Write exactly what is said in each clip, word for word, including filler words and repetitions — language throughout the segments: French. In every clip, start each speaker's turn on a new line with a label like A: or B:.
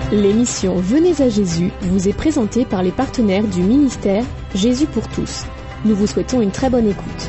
A: L'émission Venez à Jésus vous est présentée par les partenaires du ministère Jésus pour tous. Nous vous souhaitons une très bonne écoute.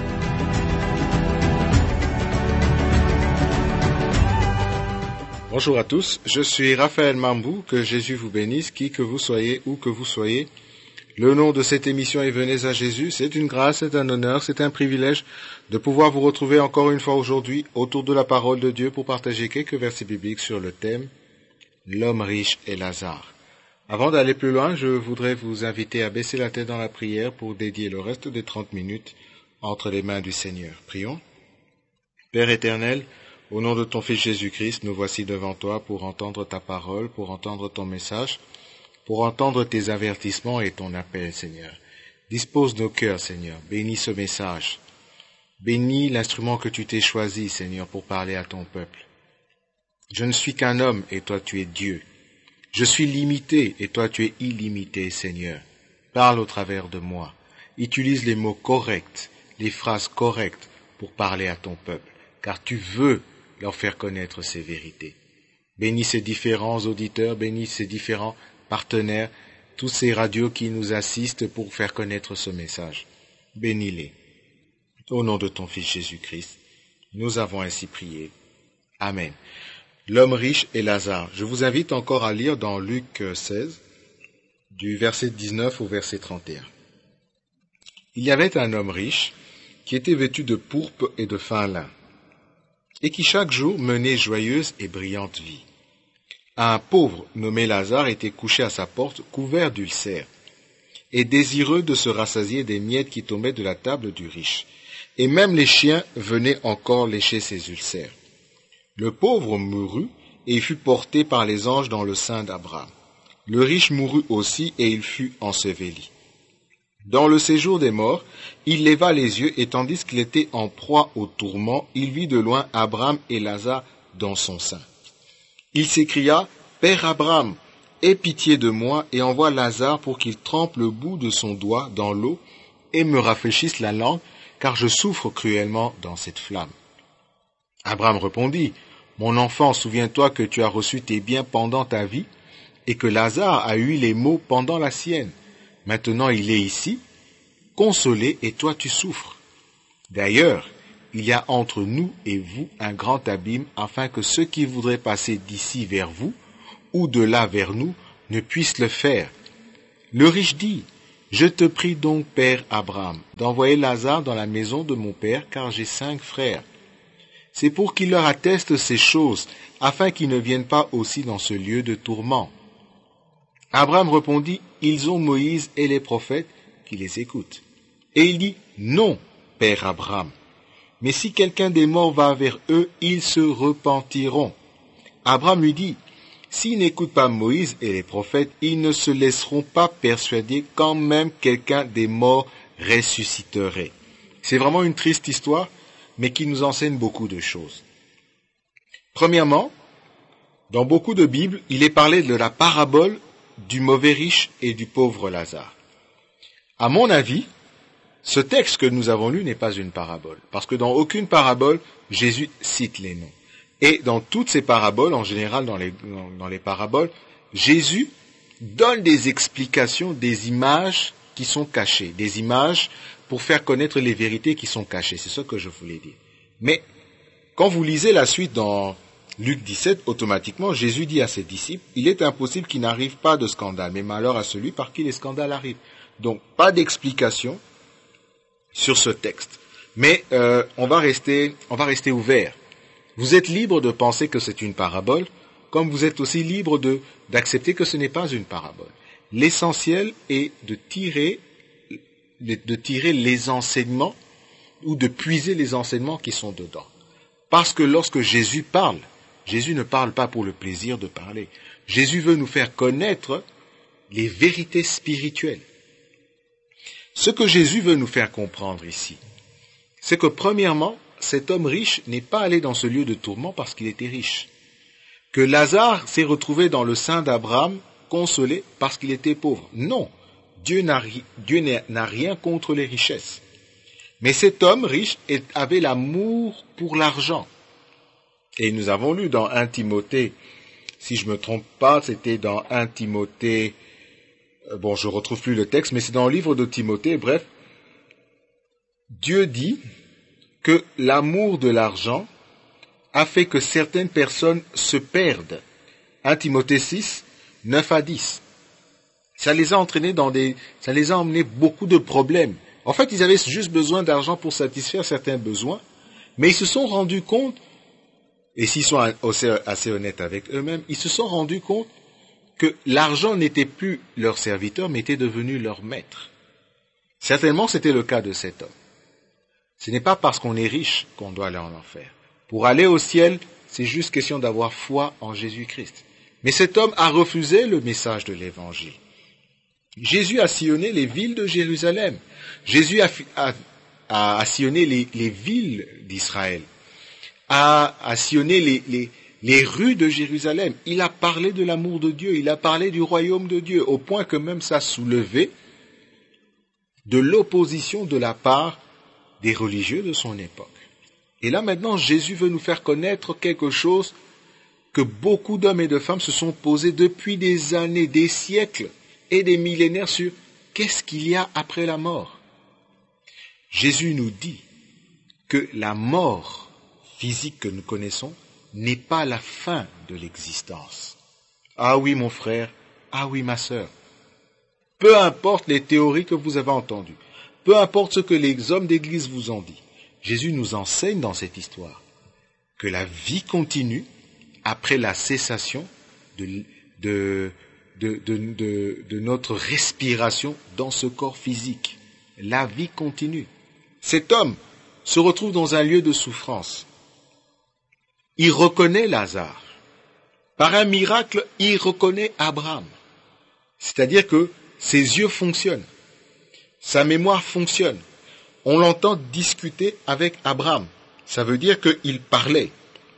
B: Bonjour à tous, je suis Raphaël Mambou, que Jésus vous bénisse, qui que vous soyez, où que vous soyez. Le nom de cette émission est Venez à Jésus. C'est une grâce, c'est un honneur, c'est un privilège de pouvoir vous retrouver encore une fois aujourd'hui autour de la parole de Dieu pour partager quelques versets bibliques sur le thème L'homme riche et Lazare. Avant d'aller plus loin, je voudrais vous inviter à baisser la tête dans la prière pour dédier le reste des trente minutes entre les mains du Seigneur. Prions. Père éternel, au nom de ton Fils Jésus-Christ, nous voici devant toi pour entendre ta parole, pour entendre ton message, pour entendre tes avertissements et ton appel, Seigneur. Dispose nos cœurs, Seigneur. Bénis ce message. Bénis l'instrument que tu t'es choisi, Seigneur, pour parler à ton peuple. Je ne suis qu'un homme et toi tu es Dieu. Je suis limité et toi tu es illimité, Seigneur. Parle au travers de moi. Utilise les mots corrects, les phrases correctes pour parler à ton peuple, car tu veux leur faire connaître ces vérités. Bénis ces différents auditeurs, bénis ces différents partenaires, tous ces radios qui nous assistent pour faire connaître ce message. Bénis-les. Au nom de ton Fils Jésus-Christ, nous avons ainsi prié. Amen. L'homme riche et Lazare. Je vous invite encore à lire dans Luc seize, du verset dix-neuf au verset trente et un. Il y avait un homme riche qui était vêtu de pourpre et de fin lin, et qui chaque jour menait joyeuse et brillante vie. Un pauvre nommé Lazare était couché à sa porte, couvert d'ulcères, et désireux de se rassasier des miettes qui tombaient de la table du riche. Et même les chiens venaient encore lécher ses ulcères. Le pauvre mourut, et il fut porté par les anges dans le sein d'Abraham. Le riche mourut aussi, et il fut enseveli. Dans le séjour des morts, il leva les yeux, et tandis qu'il était en proie au tourment, il vit de loin Abraham et Lazare dans son sein. Il s'écria, « Père Abraham, aie pitié de moi, et envoie Lazare pour qu'il trempe le bout de son doigt dans l'eau, et me rafraîchisse la langue, car je souffre cruellement dans cette flamme. » Abraham répondit, « Mon enfant, souviens-toi que tu as reçu tes biens pendant ta vie, et que Lazare a eu les maux pendant la sienne. Maintenant il est ici, consolé, et toi tu souffres. D'ailleurs, il y a entre nous et vous un grand abîme, afin que ceux qui voudraient passer d'ici vers vous, ou de là vers nous, ne puissent le faire. » Le riche dit, « Je te prie donc, Père Abraham, d'envoyer Lazare dans la maison de mon père, car j'ai cinq frères. C'est pour qu'il leur atteste ces choses, afin qu'ils ne viennent pas aussi dans ce lieu de tourment. » Abraham répondit, « Ils ont Moïse et les prophètes qui les écoutent. » Et il dit, « Non, Père Abraham, mais si quelqu'un des morts va vers eux, ils se repentiront. » Abraham lui dit, « S'ils n'écoutent pas Moïse et les prophètes, ils ne se laisseront pas persuader quand même quelqu'un des morts ressusciterait. » C'est vraiment une triste histoire, mais qui nous enseigne beaucoup de choses. Premièrement, dans beaucoup de Bibles, il est parlé de la parabole du mauvais riche et du pauvre Lazare. À mon avis, ce texte que nous avons lu n'est pas une parabole, parce que dans aucune parabole, Jésus cite les noms. Et dans toutes ces paraboles, en général dans les, dans, dans les paraboles, Jésus donne des explications, des images qui sont cachées, des images pour faire connaître les vérités qui sont cachées. C'est ce que je voulais dire. Mais quand vous lisez la suite dans Luc dix-sept, automatiquement, Jésus dit à ses disciples, « Il est impossible qu'il n'arrive pas de scandale, mais malheur à celui par qui les scandales arrivent. » Donc, pas d'explication sur ce texte. Mais euh, on va rester, on va rester ouvert. Vous êtes libre de penser que c'est une parabole, comme vous êtes aussi libre de d'accepter que ce n'est pas une parabole. L'essentiel est de tirer de tirer les enseignements ou de puiser les enseignements qui sont dedans. Parce que lorsque Jésus parle, Jésus ne parle pas pour le plaisir de parler. Jésus veut nous faire connaître les vérités spirituelles. Ce que Jésus veut nous faire comprendre ici, c'est que premièrement, cet homme riche n'est pas allé dans ce lieu de tourment parce qu'il était riche. Que Lazare s'est retrouvé dans le sein d'Abraham, consolé parce qu'il était pauvre. Non, Dieu n'a, Dieu n'a rien contre les richesses. Mais cet homme riche avait l'amour pour l'argent. Et nous avons lu dans un Timothée Si je me trompe pas, c'était dans un Timothée, euh, bon, je retrouve plus le texte, mais c'est dans le livre de Timothée, bref. Dieu dit que l'amour de l'argent a fait que certaines personnes se perdent. un Timothée six, neuf à dix. Ça les a entraînés dans des, ça les a emmenés beaucoup de problèmes. En fait, ils avaient juste besoin d'argent pour satisfaire certains besoins, mais ils se sont rendus compte, et s'ils sont assez honnêtes avec eux-mêmes, ils se sont rendus compte que l'argent n'était plus leur serviteur, mais était devenu leur maître. Certainement, c'était le cas de cet homme. Ce n'est pas parce qu'on est riche qu'on doit aller en enfer. Pour aller au ciel, c'est juste question d'avoir foi en Jésus-Christ. Mais cet homme a refusé le message de l'Évangile. Jésus a sillonné les villes de Jérusalem. Jésus a, a, a, a sillonné les, les villes d'Israël, a, a sillonné les, les, les rues de Jérusalem. Il a parlé de l'amour de Dieu, il a parlé du royaume de Dieu, au point que même ça soulevait de l'opposition de la part des religieux de son époque. Et là maintenant, Jésus veut nous faire connaître quelque chose que beaucoup d'hommes et de femmes se sont posés depuis des années, des siècles et des millénaires sur qu'est-ce qu'il y a après la mort. Jésus nous dit que la mort physique que nous connaissons n'est pas la fin de l'existence. Ah oui mon frère, ah oui ma sœur. Peu importe les théories que vous avez entendues, peu importe ce que les hommes d'église vous ont dit, Jésus nous enseigne dans cette histoire que la vie continue après la cessation de, de, de, de, de, de notre respiration dans ce corps physique. La vie continue. Cet homme se retrouve dans un lieu de souffrance. Il reconnaît Lazare. Par un miracle, il reconnaît Abraham. C'est-à-dire que ses yeux fonctionnent. Sa mémoire fonctionne. On l'entend discuter avec Abraham. Ça veut dire qu'il parlait.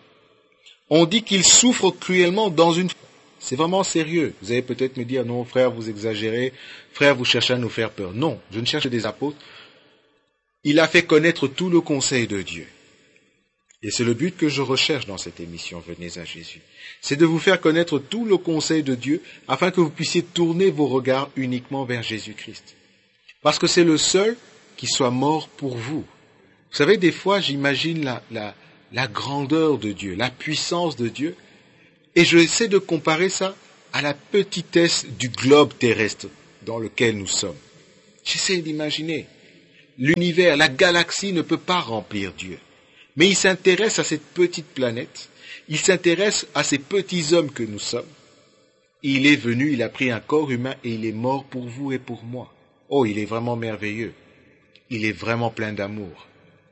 B: On dit qu'il souffre cruellement dans une... C'est vraiment sérieux. Vous allez peut-être me dire, non, frère, vous exagérez. Frère, vous cherchez à nous faire peur. Non, je ne cherche des apôtres. Il a fait connaître tout le conseil de Dieu. Et c'est le but que je recherche dans cette émission, Venez à Jésus. C'est de vous faire connaître tout le conseil de Dieu afin que vous puissiez tourner vos regards uniquement vers Jésus-Christ. Parce que c'est le seul qui soit mort pour vous. Vous savez, des fois, j'imagine la, la, la grandeur de Dieu, la puissance de Dieu, et je essaie de comparer ça à la petitesse du globe terrestre dans lequel nous sommes. J'essaie d'imaginer. L'univers, la galaxie ne peut pas remplir Dieu. Mais il s'intéresse à cette petite planète, il s'intéresse à ces petits hommes que nous sommes. Il est venu, il a pris un corps humain et il est mort pour vous et pour moi. Oh, il est vraiment merveilleux. Il est vraiment plein d'amour.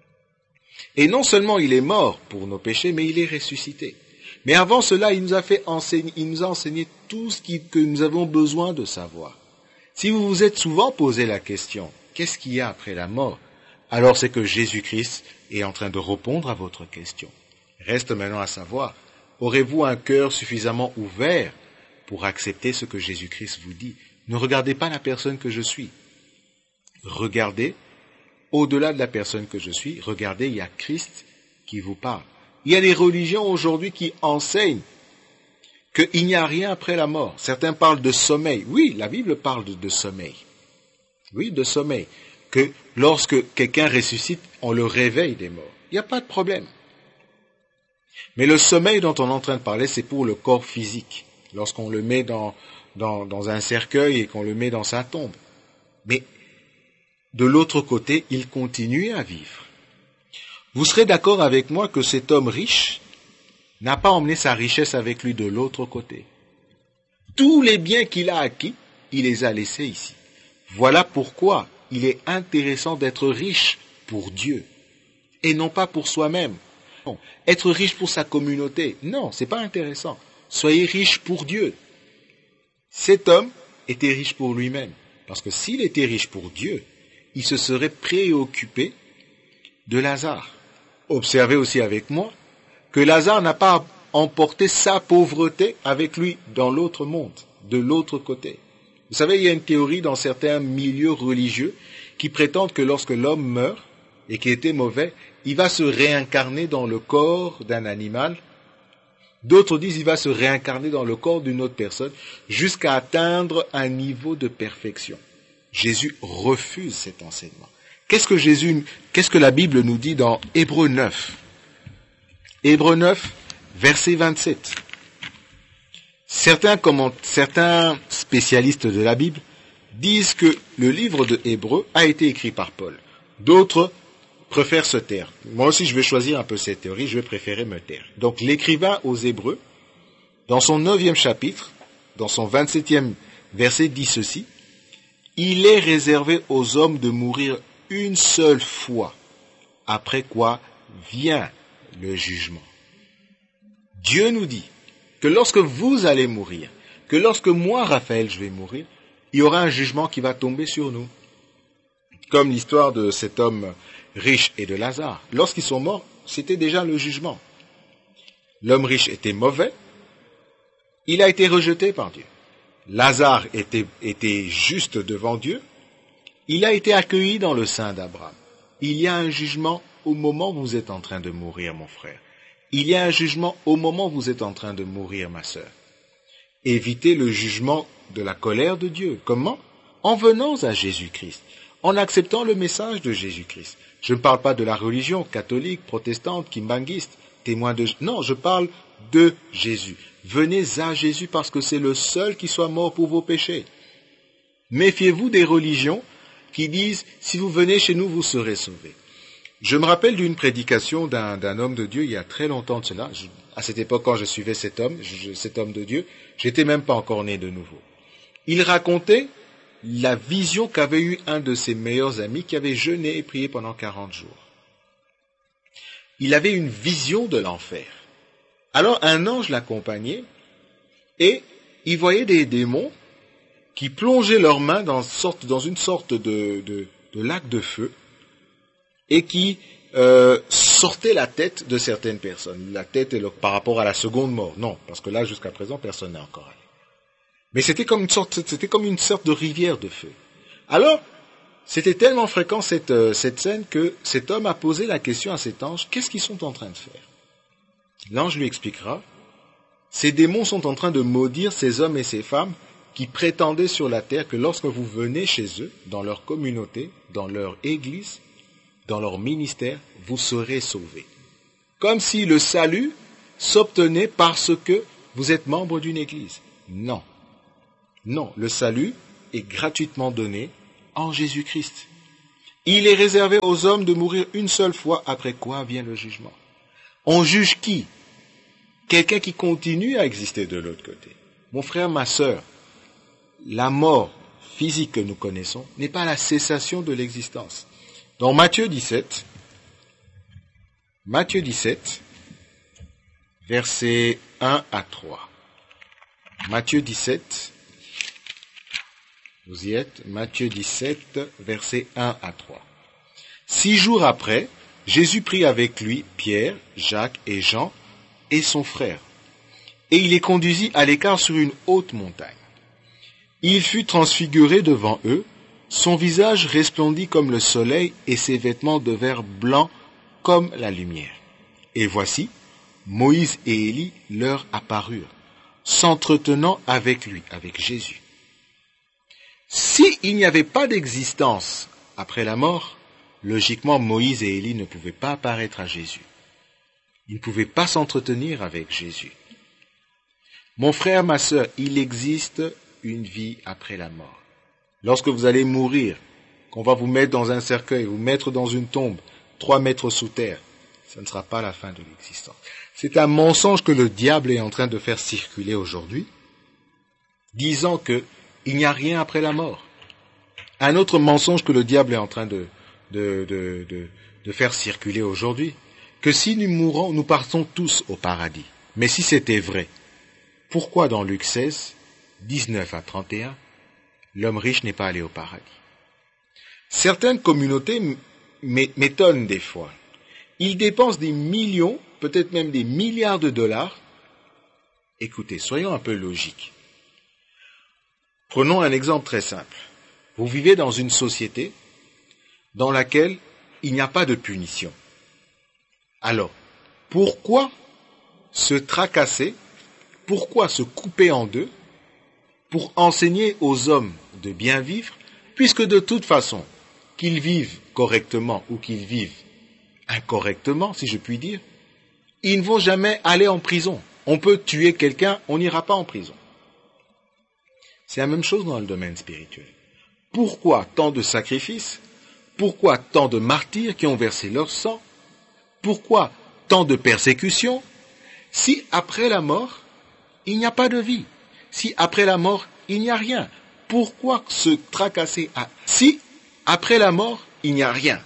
B: Et non seulement il est mort pour nos péchés, mais il est ressuscité. Mais avant cela, il nous a fait enseigner, il nous a enseigné tout ce qui, que nous avons besoin de savoir. Si vous vous êtes souvent posé la question, qu'est-ce qu'il y a après la mort? Alors c'est que Jésus-Christ est en train de répondre à votre question. Reste maintenant à savoir, aurez-vous un cœur suffisamment ouvert pour accepter ce que Jésus-Christ vous dit? Ne regardez pas la personne que je suis. Regardez, au-delà de la personne que je suis, regardez, il y a Christ qui vous parle. Il y a des religions aujourd'hui qui enseignent qu'il n'y a rien après la mort. Certains parlent de sommeil. Oui, la Bible parle de, de sommeil. Oui, de sommeil. Que lorsque quelqu'un ressuscite, on le réveille des morts. Il n'y a pas de problème. Mais le sommeil dont on est en train de parler, c'est pour le corps physique. Lorsqu'on le met dans, dans, dans un cercueil et qu'on le met dans sa tombe. Mais de l'autre côté, il continue à vivre. Vous serez d'accord avec moi que cet homme riche n'a pas emmené sa richesse avec lui de l'autre côté. Tous les biens qu'il a acquis, il les a laissés ici. Voilà pourquoi il est intéressant d'être riche pour Dieu et non pas pour soi-même. Non. Être riche pour sa communauté, non, c'est pas intéressant. Soyez riche pour Dieu. Cet homme était riche pour lui-même, parce que s'il était riche pour Dieu, il se serait préoccupé de Lazare. Observez aussi avec moi que Lazare n'a pas emporté sa pauvreté avec lui dans l'autre monde, de l'autre côté. Vous savez, il y a une théorie dans certains milieux religieux qui prétendent que lorsque l'homme meurt et qu'il était mauvais, il va se réincarner dans le corps d'un animal D'autres disent qu'il va se réincarner dans le corps d'une autre personne jusqu'à atteindre un niveau de perfection. Jésus refuse cet enseignement. Qu'est-ce que Jésus, qu'est-ce que la Bible nous dit dans Hébreux neuf? Hébreux neuf, verset vingt-sept. Certains, comment, certains spécialistes de la Bible disent que le livre de Hébreux a été écrit par Paul. D'autres préfèrent se taire. Moi aussi, je vais choisir un peu cette théorie, je vais préférer me taire. Donc, l'écrivain aux Hébreux, dans son neuvième chapitre, dans son vingt-septième verset, dit ceci: « Il est réservé aux hommes de mourir une seule fois, après quoi vient le jugement. » Dieu nous dit que lorsque vous allez mourir, que lorsque moi, Raphaël, je vais mourir, il y aura un jugement qui va tomber sur nous. Comme l'histoire de cet homme riche et de Lazare. Lorsqu'ils sont morts, c'était déjà le jugement. L'homme riche était mauvais, il a été rejeté par Dieu. Lazare était, était juste devant Dieu, il a été accueilli dans le sein d'Abraham. Il y a un jugement au moment où vous êtes en train de mourir, mon frère. Il y a un jugement au moment où vous êtes en train de mourir, ma sœur. Évitez le jugement de la colère de Dieu. Comment? En venant à Jésus-Christ, en acceptant le message de Jésus-Christ. Je ne parle pas de la religion catholique, protestante, kimbanguiste, témoin de... Non, je parle de Jésus. Venez à Jésus parce que c'est le seul qui soit mort pour vos péchés. Méfiez-vous des religions qui disent « si vous venez chez nous, vous serez sauvés ». Je me rappelle d'une prédication d'un, d'un homme de Dieu il y a très longtemps de cela. Je, à cette époque, quand je suivais cet homme, je, cet homme de Dieu, j'étais même pas encore né de nouveau. Il racontait la vision qu'avait eue un de ses meilleurs amis qui avait jeûné et prié pendant quarante jours. Il avait une vision de l'enfer. Alors un ange l'accompagnait et il voyait des démons qui plongeaient leurs mains dans, sorte, dans une sorte de, de, de lac de feu et qui euh, sortaient la tête de certaines personnes. La tête est le, par rapport à la seconde mort. Non, parce que là, jusqu'à présent, personne n'est encore allé. Mais c'était comme une sorte, c'était comme une sorte de rivière de feu. Alors, c'était tellement fréquent cette, euh, cette scène que cet homme a posé la question à cet ange, qu'est-ce qu'ils sont en train de faire? L'ange lui expliquera, ces démons sont en train de maudire ces hommes et ces femmes qui prétendaient sur la terre que lorsque vous venez chez eux, dans leur communauté, dans leur église, dans leur ministère, vous serez sauvés. Comme si le salut s'obtenait parce que vous êtes membre d'une église. Non. Non, le salut est gratuitement donné en Jésus-Christ. Il est réservé aux hommes de mourir une seule fois, après quoi vient le jugement. On juge qui? Quelqu'un qui continue à exister de l'autre côté. Mon frère, ma sœur, la mort physique que nous connaissons n'est pas la cessation de l'existence. Dans Matthieu dix-sept, Matthieu dix-sept, versets un à trois. Matthieu dix-sept, vous y êtes, Matthieu dix-sept, versets un à trois. Six jours après, Jésus prit avec lui Pierre, Jacques et Jean et son frère, et il les conduisit à l'écart sur une haute montagne. Il fut transfiguré devant eux, son visage resplendit comme le soleil et ses vêtements devinrent blancs comme la lumière. Et voici, Moïse et Élie leur apparurent, s'entretenant avec lui, avec Jésus. S'il n'y avait pas d'existence après la mort, logiquement Moïse et Élie ne pouvaient pas apparaître à Jésus. Ils ne pouvaient pas s'entretenir avec Jésus. Mon frère, ma sœur, il existe une vie après la mort. Lorsque vous allez mourir, qu'on va vous mettre dans un cercueil, vous mettre dans une tombe, trois mètres sous terre, ce ne sera pas la fin de l'existence. C'est un mensonge que le diable est en train de faire circuler aujourd'hui, disant que il n'y a rien après la mort. Un autre mensonge que le diable est en train de, de, de, de, de faire circuler aujourd'hui, que si nous mourons, nous partons tous au paradis. Mais si c'était vrai, pourquoi dans Luc seize, dix-neuf à trente et un, l'homme riche n'est pas allé au paradis? Certaines communautés m'étonnent des fois. Ils dépensent des millions, peut-être même des milliards de dollars. Écoutez, soyons un peu logiques. Prenons un exemple très simple. Vous vivez dans une société dans laquelle il n'y a pas de punition. Alors, pourquoi se tracasser? Pourquoi se couper en deux? Pour enseigner aux hommes de bien vivre, puisque de toute façon, qu'ils vivent correctement ou qu'ils vivent incorrectement, si je puis dire, ils ne vont jamais aller en prison. On peut tuer quelqu'un, on n'ira pas en prison. C'est la même chose dans le domaine spirituel. Pourquoi tant de sacrifices? Pourquoi tant de martyrs qui ont versé leur sang? Pourquoi tant de persécutions? Si après la mort, il n'y a pas de vie. Si après la mort, il n'y a rien. Pourquoi se tracasser à... Si après la mort, il n'y a rien.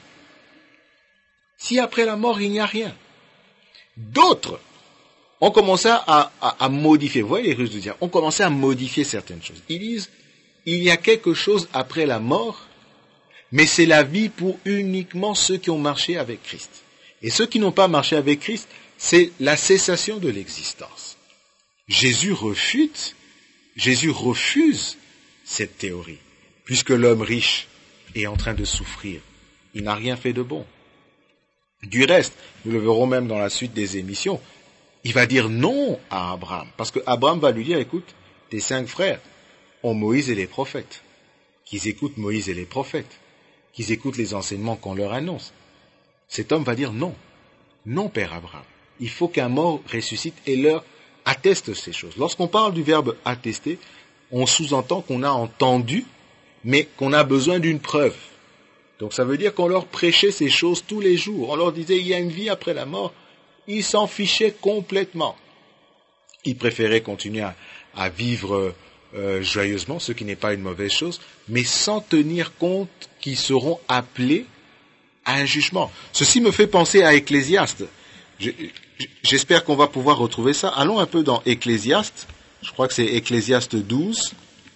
B: Si après la mort, il n'y a rien. D'autres ont commencé à, à, à modifier. Vous voyez les Russes de dire, ont commencé à modifier certaines choses. Ils disent, il y a quelque chose après la mort, mais c'est la vie pour uniquement ceux qui ont marché avec Christ. Et ceux qui n'ont pas marché avec Christ, c'est la cessation de l'existence. Jésus refute, Jésus refuse cette théorie, puisque l'homme riche est en train de souffrir. Il n'a rien fait de bon. Du reste, nous le verrons même dans la suite des émissions, il va dire non à Abraham, parce que Abraham va lui dire, écoute, tes cinq frères ont Moïse et les prophètes, qu'ils écoutent Moïse et les prophètes, qu'ils écoutent les enseignements qu'on leur annonce. Cet homme va dire non, non Père Abraham, il faut qu'un mort ressuscite et leur atteste ces choses. Lorsqu'on parle du verbe attester, on sous-entend qu'on a entendu, mais qu'on a besoin d'une preuve. Donc ça veut dire qu'on leur prêchait ces choses tous les jours. On leur disait, il y a une vie après la mort. Ils s'en fichaient complètement. Ils préféraient continuer à, à vivre euh, joyeusement, ce qui n'est pas une mauvaise chose, mais sans tenir compte qu'ils seront appelés à un jugement. Ceci me fait penser à Ecclésiaste. Je, j'espère qu'on va pouvoir retrouver ça. Allons un peu dans Ecclésiaste. Je crois que c'est Ecclésiaste douze.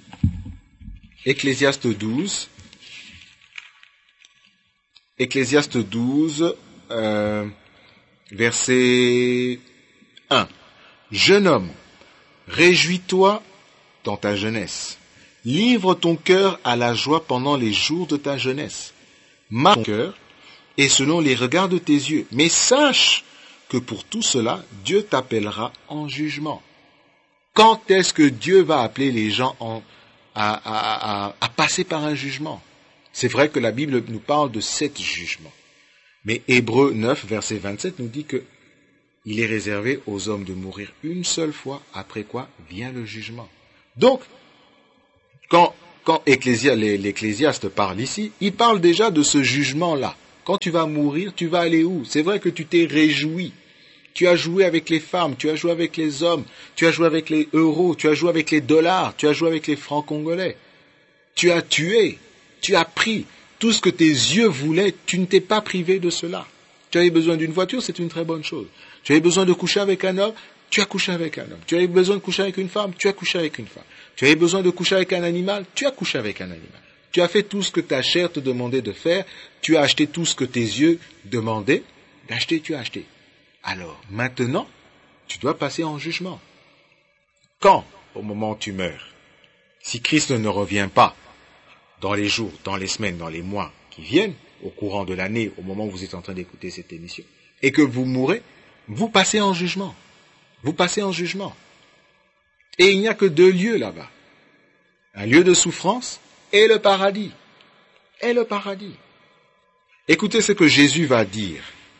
B: Ecclésiaste douze. Ecclésiaste douze, euh, verset un. Jeune homme, réjouis-toi dans ta jeunesse. Livre ton cœur à la joie pendant les jours de ta jeunesse. Marche ton cœur et selon les regards de tes yeux. Mais sache que pour tout cela, Dieu t'appellera en jugement. Quand est-ce que Dieu va appeler les gens en, à, à, à, à passer par un jugement? C'est vrai que la Bible nous parle de sept jugements. Mais Hébreux neuf, verset vingt-sept, nous dit que il est réservé aux hommes de mourir une seule fois, après quoi vient le jugement. Donc, quand, quand Ecclésia, l'Ecclésiaste parle ici, il parle déjà de ce jugement-là. Quand tu vas mourir, tu vas aller où? C'est vrai que tu t'es réjoui. Tu as joué avec les femmes, tu as joué avec les hommes, tu as joué avec les euros, tu as joué avec les dollars, tu as joué avec les francs congolais. Tu as tué. Tu as pris tout ce que tes yeux voulaient, tu ne t'es pas privé de cela. Tu avais besoin d'une voiture, c'est une très bonne chose. Tu avais besoin de coucher avec un homme, tu as couché avec un homme. Tu avais besoin de coucher avec une femme, tu as couché avec une femme. Tu avais besoin de coucher avec un animal, tu as couché avec un animal. Tu as fait tout ce que ta chair te demandait de faire, tu as acheté tout ce que tes yeux demandaient d'acheter, tu as acheté. Alors, maintenant, tu dois passer en jugement. Quand, au moment où tu meurs, si Christ ne revient pas, dans les jours, dans les semaines, dans les mois qui viennent, au courant de l'année, au moment où vous êtes en train d'écouter cette émission, et que vous mourrez, vous passez en jugement. Vous passez en jugement. Et il n'y a que deux lieux là-bas. Un lieu de souffrance et le paradis. Et le paradis. Écoutez ce que Jésus va dire.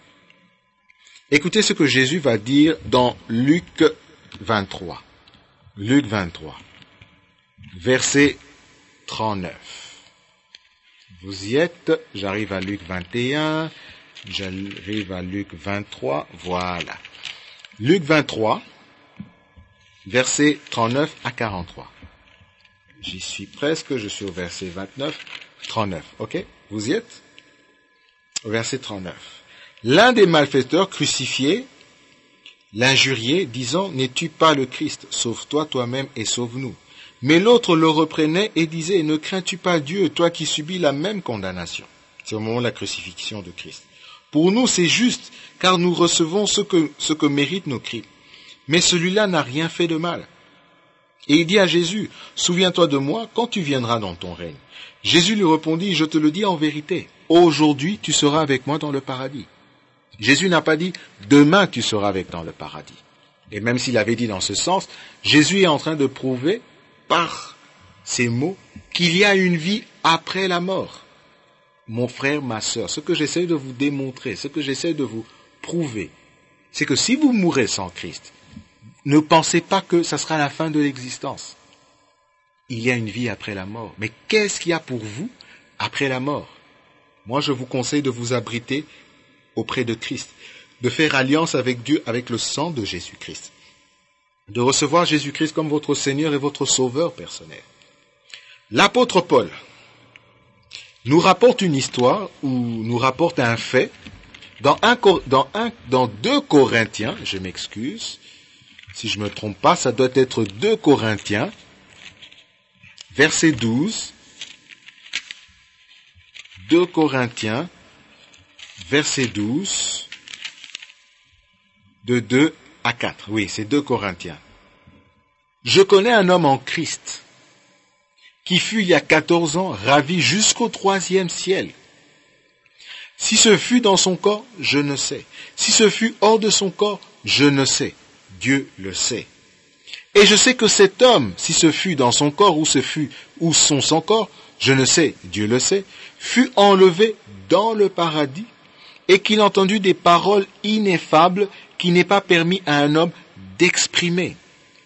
B: Écoutez ce que Jésus va dire dans Luc vingt-trois. Luc vingt-trois. Verset trente-neuf. Vous y êtes, j'arrive à Luc vingt et un, j'arrive à Luc vingt-trois, voilà. Luc vingt-trois, versets trente-neuf à quarante-trois. J'y suis presque, je suis au verset vingt-neuf, trente-neuf, ok? Vous y êtes? Au verset trente-neuf. L'un des malfaiteurs crucifiés l'injuriait, disant, n'es-tu pas le Christ? Sauve-toi toi-même et sauve-nous. Mais l'autre le reprenait et disait, ne crains-tu pas Dieu, toi qui subis la même condamnation? C'est au moment de la crucifixion de Christ. Pour nous, c'est juste, car nous recevons ce que, ce que méritent nos crimes. Mais celui-là n'a rien fait de mal. Et il dit à Jésus, souviens-toi de moi quand tu viendras dans ton règne. Jésus lui répondit, je te le dis en vérité, aujourd'hui tu seras avec moi dans le paradis. Jésus n'a pas dit, demain tu seras avec dans le paradis. Et même s'il avait dit dans ce sens, Jésus est en train de prouver par ces mots qu'il y a une vie après la mort. Mon frère, ma sœur, ce que j'essaie de vous démontrer, ce que j'essaie de vous prouver, c'est que si vous mourrez sans Christ, ne pensez pas que ça sera la fin de l'existence. Il y a une vie après la mort. Mais qu'est-ce qu'il y a pour vous après la mort? Moi, je vous conseille de vous abriter auprès de Christ, de faire alliance avec Dieu, avec le sang de Jésus-Christ, de recevoir Jésus-Christ comme votre Seigneur et votre Sauveur personnel. L'apôtre Paul nous rapporte une histoire, ou nous rapporte un fait, dans, un, dans, un, dans deux Corinthiens, je m'excuse, si je ne me trompe pas, ça doit être deux Corinthiens, verset douze, deux Corinthiens, verset douze, de deux à quatre. Oui, c'est deux Corinthiens. Je connais un homme en Christ qui fut il y a quatorze ans ravi jusqu'au troisième ciel. Si ce fut dans son corps, je ne sais. Si ce fut hors de son corps, je ne sais. Dieu le sait. Et je sais que cet homme, si ce fut dans son corps ou ce fut ou son sans corps, je ne sais, Dieu le sait, fut enlevé dans le paradis et qu'il entendit des paroles ineffables qui n'est pas permis à un homme d'exprimer.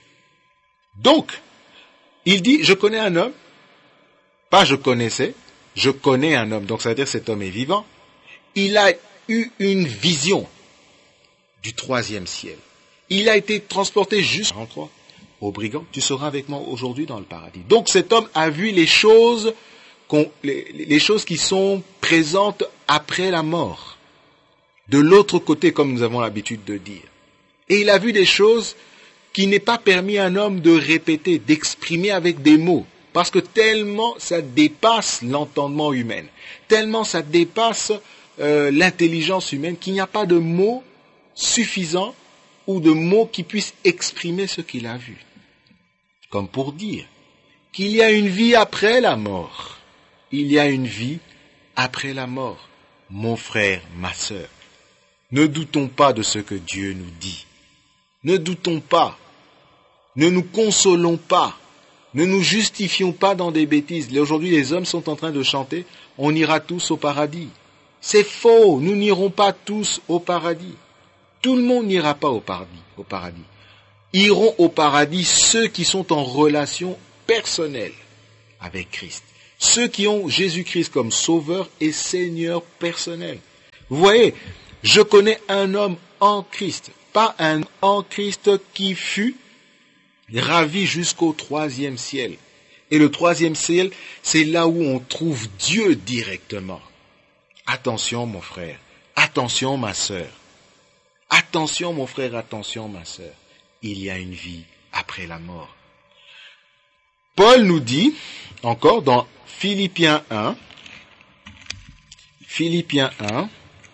B: Donc, il dit, je connais un homme, pas je connaissais, je connais un homme, donc ça veut dire que cet homme est vivant, il a eu une vision du troisième ciel. Il a été transporté jusqu'à quarante-trois au brigand, tu seras avec moi aujourd'hui dans le paradis. Donc cet homme a vu les choses, qu'on, les, les choses qui sont présentes après la mort, de l'autre côté, comme nous avons l'habitude de dire. Et il a vu des choses qui n'est pas permis à un homme de répéter, d'exprimer avec des mots, parce que tellement ça dépasse l'entendement humain, tellement ça dépasse euh, l'intelligence humaine, qu'il n'y a pas de mots suffisants ou de mots qui puissent exprimer ce qu'il a vu. Comme pour dire qu'il y a une vie après la mort. Il y a une vie après la mort. Mon frère, ma sœur, ne doutons pas de ce que Dieu nous dit. Ne doutons pas. Ne nous consolons pas. Ne nous justifions pas dans des bêtises. Aujourd'hui, les hommes sont en train de chanter « On ira tous au paradis ». C'est faux. Nous n'irons pas tous au paradis. Tout le monde n'ira pas au paradis. Au paradis. Iront au paradis ceux qui sont en relation personnelle avec Christ. Ceux qui ont Jésus-Christ comme sauveur et Seigneur personnel. Vous voyez, je connais un homme en Christ, pas un homme en Christ qui fut ravi jusqu'au troisième ciel. Et le troisième ciel, c'est là où on trouve Dieu directement. Attention mon frère, attention ma sœur. Attention mon frère, attention ma sœur. Il y a une vie après la mort. Paul nous dit, encore dans Philippiens un, Philippiens un,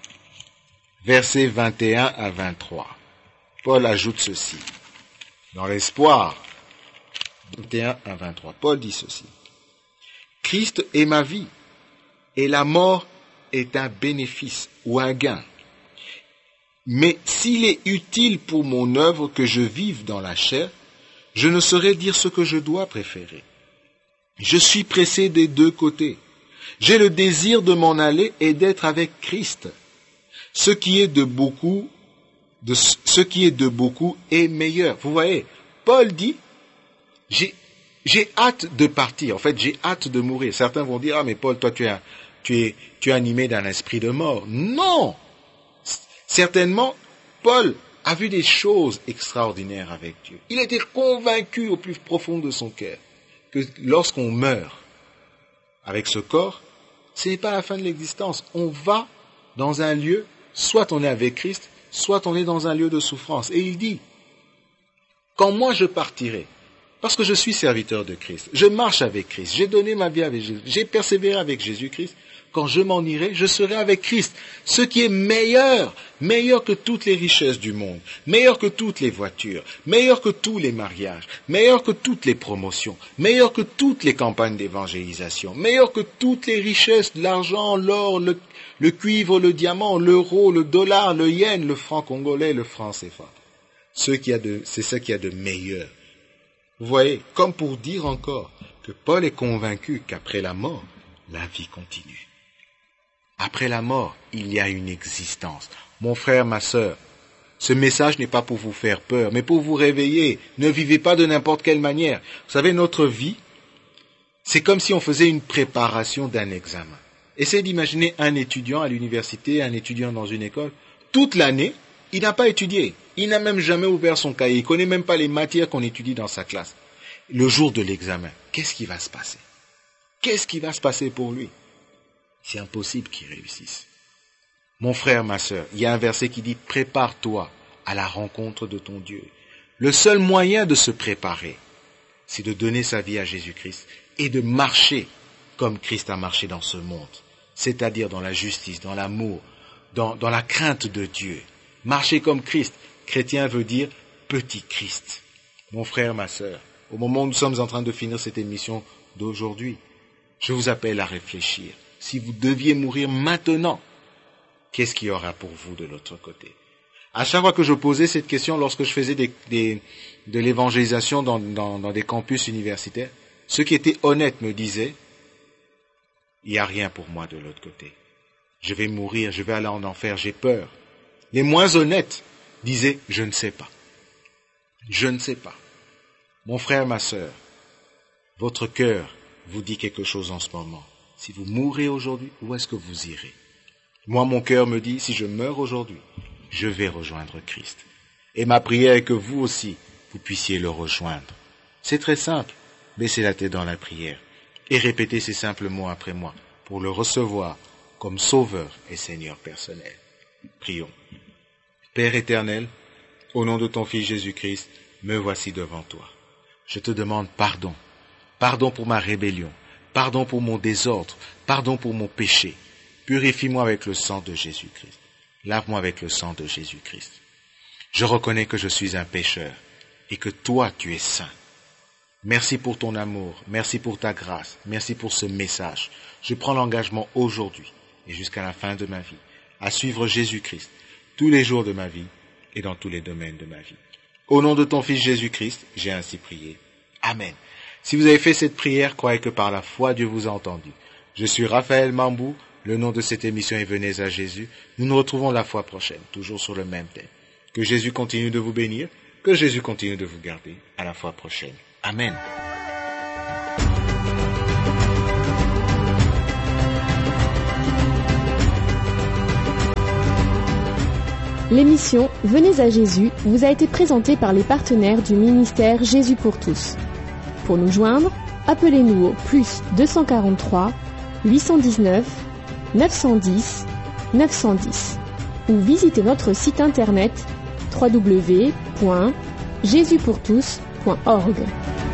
B: versets vingt et un à vingt-trois. Paul ajoute ceci, dans l'espoir, vingt et un à vingt-trois. Paul dit ceci, Christ est ma vie, et la mort est un bénéfice ou un gain. Mais s'il est utile pour mon œuvre que je vive dans la chair, je ne saurais dire ce que je dois préférer. Je suis pressé des deux côtés. J'ai le désir de m'en aller et d'être avec Christ. Ce qui est de beaucoup, de ce qui est de beaucoup est meilleur. Vous voyez, Paul dit, j'ai, j'ai hâte de partir. En fait, j'ai hâte de mourir. Certains vont dire, ah mais Paul, toi tu es, tu es, tu es animé d'un esprit de mort. Non! Certainement, Paul a vu des choses extraordinaires avec Dieu. Il était convaincu au plus profond de son cœur que lorsqu'on meurt avec ce corps, ce n'est pas la fin de l'existence. On va dans un lieu, soit on est avec Christ, soit on est dans un lieu de souffrance. Et il dit, quand moi je partirai, parce que je suis serviteur de Christ, je marche avec Christ, j'ai donné ma vie avec Jésus, j'ai persévéré avec Jésus-Christ, quand je m'en irai, je serai avec Christ, ce qui est meilleur, meilleur que toutes les richesses du monde, meilleur que toutes les voitures, meilleur que tous les mariages, meilleur que toutes les promotions, meilleur que toutes les campagnes d'évangélisation, meilleur que toutes les richesses, l'argent, l'or, le, le cuivre, le diamant, l'euro, le dollar, le yen, le franc congolais, le franc C F A. ce qu'il y a de, c'est ce qu'il y a de meilleur. Vous voyez, comme pour dire encore que Paul est convaincu qu'après la mort, la vie continue. Après la mort, il y a une existence. Mon frère, ma sœur, ce message n'est pas pour vous faire peur, mais pour vous réveiller. Ne vivez pas de n'importe quelle manière. Vous savez, notre vie, c'est comme si on faisait une préparation d'un examen. Essayez d'imaginer un étudiant à l'université, un étudiant dans une école. Toute l'année, il n'a pas étudié. Il n'a même jamais ouvert son cahier. Il ne connaît même pas les matières qu'on étudie dans sa classe. Le jour de l'examen, qu'est-ce qui va se passer? Qu'est-ce qui va se passer pour lui? C'est impossible qu'il réussisse. Mon frère, ma sœur, il y a un verset qui dit « Prépare-toi à la rencontre de ton Dieu ». Le seul moyen de se préparer, c'est de donner sa vie à Jésus-Christ et de marcher comme Christ a marché dans ce monde, c'est-à-dire dans la justice, dans l'amour, dans, dans la crainte de Dieu. Marcher comme Christ, chrétien veut dire petit Christ. Mon frère, ma sœur, au moment où nous sommes en train de finir cette émission d'aujourd'hui, je vous appelle à réfléchir. Si vous deviez mourir maintenant, qu'est-ce qu'il y aura pour vous de l'autre côté? À chaque fois que je posais cette question, lorsque je faisais des, des, de l'évangélisation dans, dans, dans des campus universitaires, ceux qui étaient honnêtes me disaient, il n'y a rien pour moi de l'autre côté. Je vais mourir, je vais aller en enfer, j'ai peur. Les moins honnêtes disaient, je ne sais pas. Je ne sais pas. Mon frère, ma sœur, votre cœur vous dit quelque chose en ce moment. Si vous mourrez aujourd'hui, où est-ce que vous irez? Moi, mon cœur me dit, si je meurs aujourd'hui, je vais rejoindre Christ. Et ma prière est que vous aussi, vous puissiez le rejoindre. C'est très simple. Baissez la tête dans la prière et répétez ces simples mots après moi pour le recevoir comme Sauveur et Seigneur personnel. Prions. Père éternel, au nom de ton Fils Jésus-Christ, me voici devant toi. Je te demande pardon. Pardon pour ma rébellion. Pardon pour mon désordre. Pardon pour mon péché. Purifie-moi avec le sang de Jésus-Christ. Lave-moi avec le sang de Jésus-Christ. Je reconnais que je suis un pécheur et que toi, tu es saint. Merci pour ton amour, merci pour ta grâce, merci pour ce message. Je prends l'engagement aujourd'hui et jusqu'à la fin de ma vie à suivre Jésus-Christ tous les jours de ma vie et dans tous les domaines de ma vie. Au nom de ton Fils Jésus-Christ, j'ai ainsi prié. Amen. Si vous avez fait cette prière, croyez que par la foi, Dieu vous a entendu. Je suis Raphaël Mambou. Le nom de cette émission est Venez à Jésus. Nous nous retrouvons la fois prochaine, toujours sur le même thème. Que Jésus continue de vous bénir, que Jésus continue de vous garder. À la fois prochaine. Amen.
A: L'émission Venez à Jésus vous a été présentée par les partenaires du ministère Jésus pour tous. Pour nous joindre, appelez-nous au plus deux cent quarante-trois, huit cent dix-neuf, neuf cent dix, neuf cent dix ou visitez notre site internet w w w point jésus pour tous point org.